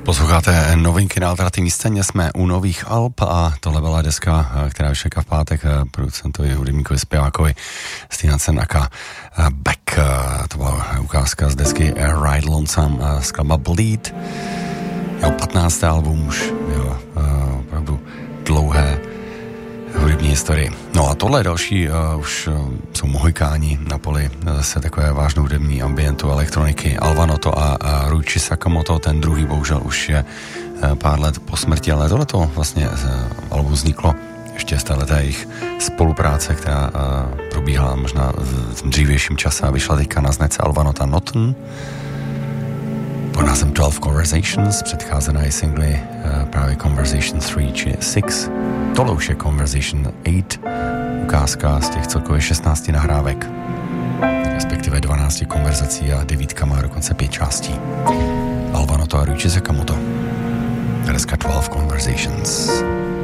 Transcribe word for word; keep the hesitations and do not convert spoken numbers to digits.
Posloucháte novinky na alternativní scéně, jsme u nových alb a tohle byla deska, která vyšla v pátek producentovi, hudebníkovi, zpěvákovi Steensen aka Beck. To byla ukázka z desky Ride Lonesome, skladba Bleed. Jeho patnácté album už, jo, opravdu dlouhé hudební historii. No a tohle další uh, už uh, jsou Mohikáni na poli, zase takové vážné hudební ambientu, elektroniky, Alvanoto a, a Ryuichi Sakamoto, ten druhý bohužel už je uh, pár let po smrti, ale tohleto vlastně uh, album vzniklo ještě z téhleté jejich spolupráce, která uh, probíhala možná v, v dřívějším čase a vyšla teďka na značce Alvanota Noten pod názvem twelve Conversations, předcházená je singly uh, právě Conversation three či six. Tohle už je Conversation eight, ukázka z těch celkově šestnácti nahrávek, respektive dvanácti konverzací a devítka má dokonce pět částí. Alvanoto a Ryuichi Sakamoto. Deska twelve Conversations.